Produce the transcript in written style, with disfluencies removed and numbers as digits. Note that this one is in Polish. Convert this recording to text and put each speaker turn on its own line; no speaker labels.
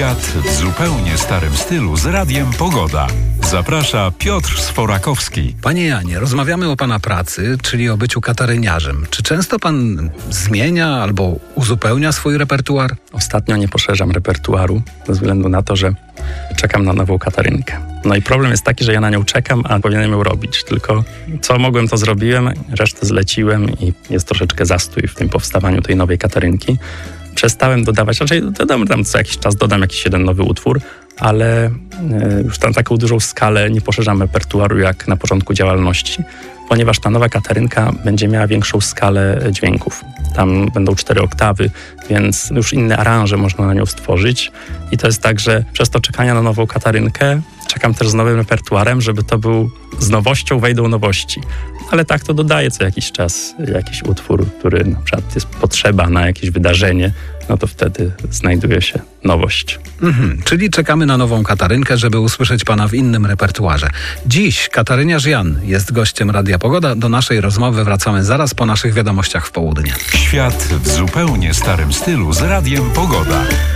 Świat w zupełnie starym stylu z Radiem Pogoda. Zaprasza Piotr Sforakowski.
Panie Janie, rozmawiamy o pana pracy, czyli o byciu kataryniarzem. Czy często pan zmienia albo uzupełnia swój repertuar?
Ostatnio nie poszerzam repertuaru ze względu na to, że czekam na nową katarynkę. No i problem jest taki, że ja na nią czekam, a powinienem ją robić. Tylko co mogłem, to zrobiłem, resztę zleciłem i jest troszeczkę zastój w tym powstawaniu tej nowej katarynki. Przestałem dodawać, raczej dodam tam co jakiś czas, dodam jakiś jeden nowy utwór, ale już na taką dużą skalę nie poszerzam repertuaru jak na początku działalności, ponieważ ta nowa katarynka będzie miała większą skalę dźwięków. Tam będą 4 oktawy, więc już inne aranże można na nią stworzyć. I to jest tak, że przez to czekania na nową katarynkę czekam też z nowym repertuarem, żeby to był z nowością, wejdą nowości. Ale tak to dodaję co jakiś czas jakiś utwór, który na przykład jest potrzeba na jakieś wydarzenie, no to wtedy znajduje się nowość.
Czyli czekamy na nową katarynkę, żeby usłyszeć pana w innym repertuarze. Dziś kataryniarz Jan jest gościem Radia Pogoda. Do naszej rozmowy wracamy zaraz po naszych wiadomościach w południe.
Świat w zupełnie starym stylu z Radiem Pogoda.